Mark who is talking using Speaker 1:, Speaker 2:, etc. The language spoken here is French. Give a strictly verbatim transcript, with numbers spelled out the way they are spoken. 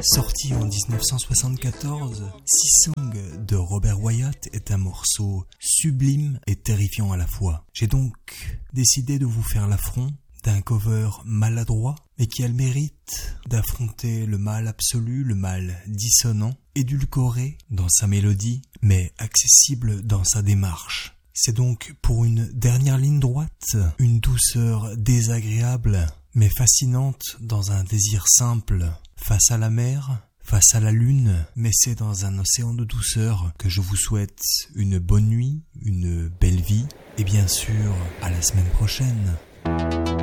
Speaker 1: Sorti en dix-neuf cent soixante-quatorze, Sea Song de Robert Wyatt est un morceau sublime et terrifiant à la fois. J'ai donc décidé de vous faire l'affront d'un cover maladroit, mais qui a le mérite d'affronter le mal absolu, le mal dissonant, édulcoré dans sa mélodie, mais accessible dans sa démarche. C'est donc pour une dernière ligne droite, une douceur désagréable, mais fascinante dans un désir simple, face à la mer, face à la lune, mais c'est dans un océan de douceur que je vous souhaite une bonne nuit, une belle vie, et bien sûr, à la semaine prochaine.